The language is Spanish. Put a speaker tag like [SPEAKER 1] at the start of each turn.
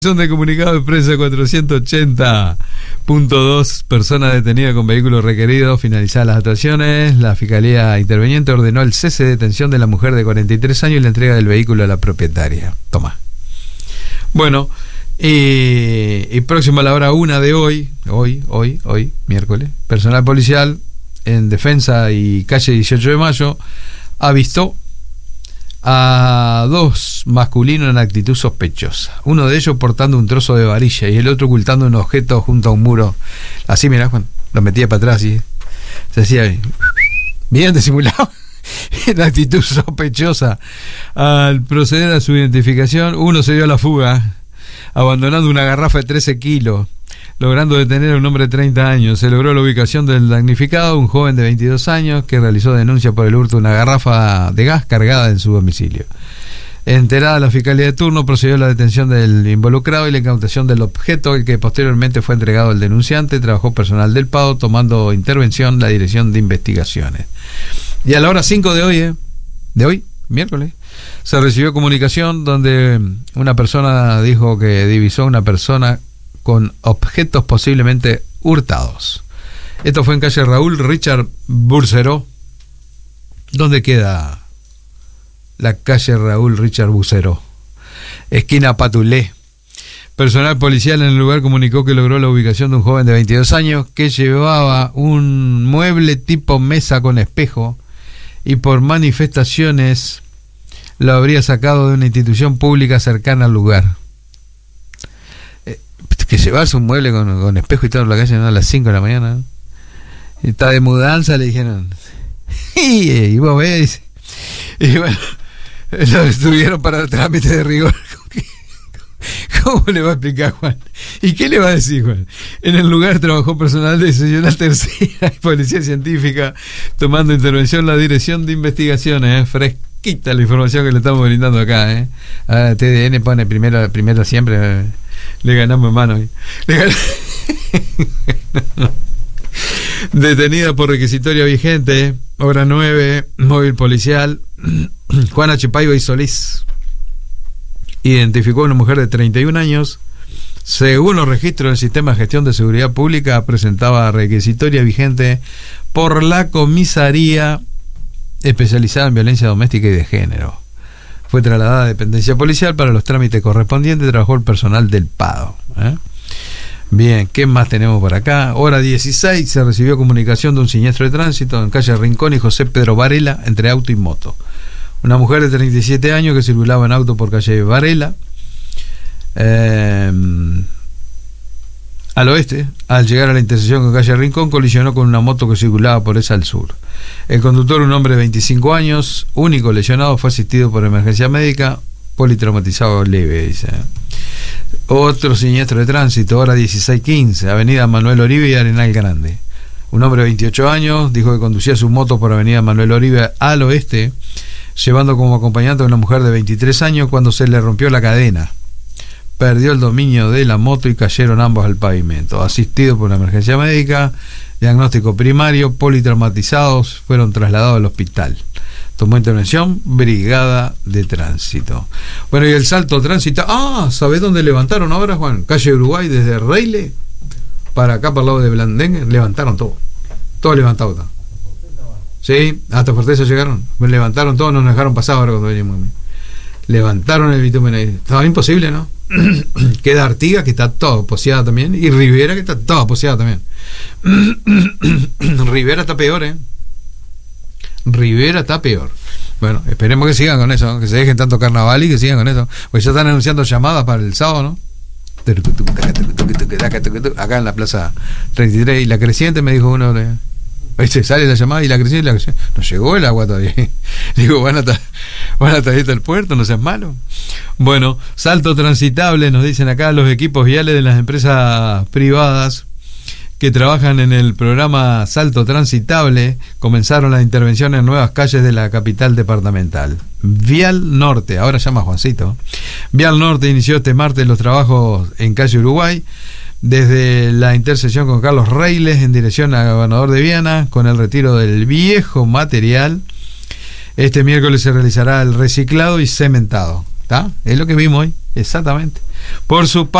[SPEAKER 1] Son de comunicado de prensa 480.2, persona detenida con vehículo requerido. Finalizadas las actuaciones, la Fiscalía Interveniente ordenó el cese de detención de la mujer de 43 años y la entrega del vehículo a la propietaria. Toma. Bueno, y próximo a la hora 1 de hoy, miércoles, personal policial en Defensa y calle 18 de Mayo avistó a dos masculinos en actitud sospechosa. Uno de ellos portando un trozo de varilla y el otro ocultando un objeto junto a un muro. Así, mirá, Juan, lo metía para atrás y se hacía bien disimulado, en actitud sospechosa. Al proceder a su identificación, uno se dio a la fuga, abandonando una garrafa de 13 kilos, logrando detener a un hombre de 30 años. Se logró la ubicación del damnificado, un joven de 22 años, que realizó denuncia por el hurto de una garrafa de gas cargada en su domicilio. Enterada la Fiscalía de turno, procedió a la detención del involucrado y la incautación del objeto, el que posteriormente fue entregado al denunciante. Trabajó personal del PAO, tomando intervención la Dirección de Investigaciones. Y a la hora 5 de hoy, miércoles, se recibió comunicación donde una persona dijo que divisó a una persona con objetos posiblemente hurtados. Esto fue en calle Raúl Richard Buceró. ¿Dónde queda la calle Raúl Richard Buceró? Esquina Patulé. Personal policial en el lugar comunicó que logró la ubicación de un joven de 22 años que llevaba un mueble tipo mesa con espejo y por manifestaciones lo habría sacado de una institución pública cercana al lugar. Que llevarse un mueble con espejo y todo en la calle, ¿no? A las 5 de la mañana, ¿no? Y está de mudanza, le dijeron. Y vos ves. Y bueno, lo estuvieron para el trámite de rigor. ¿Cómo le va a explicar, Juan? ¿Y qué le va a decir, Juan? En el lugar trabajó personal de seccional tercera y policía científica, tomando intervención la Dirección de Investigaciones. Fresquita la información que le estamos brindando acá, Ahora TDN pone primero siempre. Le ganamos en mano. Detenida por requisitoria vigente, hora 9, móvil policial, Juan H. Paiva y Solís. Identificó a una mujer de 31 años. Según los registros del Sistema de Gestión de Seguridad Pública, presentaba requisitoria vigente por la comisaría especializada en violencia doméstica y de género. Fue trasladada a dependencia policial para los trámites correspondientes. Trabajó el personal del PAO. Bien, ¿qué más tenemos por acá? Hora 16, se recibió comunicación de un siniestro de tránsito en calle Rincón y José Pedro Varela, entre auto y moto. Una mujer de 37 años que circulaba en auto por calle Varela, al oeste, al llegar a la intersección con calle Rincón, colisionó con una moto que circulaba por esa al sur. El conductor, un hombre de 25 años, único lesionado, fue asistido por emergencia médica, politraumatizado leve, dice. Otro siniestro de tránsito, hora 16:15, avenida Manuel Oribe y Arenal Grande. Un hombre de 28 años dijo que conducía su moto por avenida Manuel Oribe al oeste, llevando como acompañante a una mujer de 23 años cuando se le rompió la cadena. Perdió el dominio de la moto y cayeron ambos al pavimento. Asistido por una emergencia médica, diagnóstico primario, politraumatizados, fueron trasladados al hospital. Tomó intervención Brigada de Tránsito. Bueno, y el Salto Tránsito. ¿Sabés dónde levantaron ahora, Juan? Calle Uruguay, desde Reile para acá, para el lado de Blandengue, levantaron todo. Todo levantado está. Sí, hasta Fortaleza llegaron. Levantaron todo, nos dejaron pasar ahora cuando venimos. Levantaron el bitumen ahí. Estaba imposible, ¿no? Queda Artigas, que está todo poseada también, y Rivera, que está toda poseada también. Rivera está peor, Rivera está peor. Bueno, esperemos que sigan con eso, que se dejen tanto carnaval y que sigan con eso, porque ya están anunciando llamadas para el sábado, ¿no? Acá en la Plaza 33, y la Creciente, me dijo uno de... Sale la llamada y la Creciente, no llegó el agua todavía. Digo, van a estar hasta el puerto, no seas malo. Bueno, salto transitable, nos dicen acá los equipos viales de las empresas privadas que trabajan en el programa Salto Transitable comenzaron las intervenciones en nuevas calles de la capital departamental. Vial Norte, ahora llama Juancito. Vial Norte inició este martes los trabajos en calle Uruguay, desde la intersección con Carlos Reiles en dirección a Gobernador de Viana, con el retiro del viejo material. Este miércoles se realizará el reciclado y cementado. ¿Está? Es lo que vimos hoy. Exactamente. Por su